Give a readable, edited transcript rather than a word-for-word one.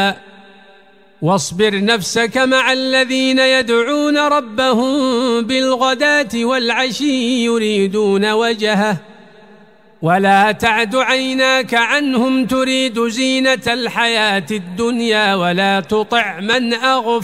واصبر نفسك مع الذين يدعون ربهم بالغداة والعشي يريدون وجهه ولا تعد عيناك عنهم تريد زينة الحياة الدنيا ولا تطع من أغفل